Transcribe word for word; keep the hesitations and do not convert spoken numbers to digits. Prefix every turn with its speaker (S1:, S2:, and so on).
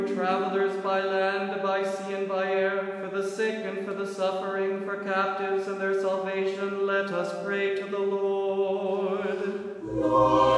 S1: travelers by land, by sea, and by air, for the sick and for the suffering, for captives and their salvation, let us pray to the Lord.
S2: Lord.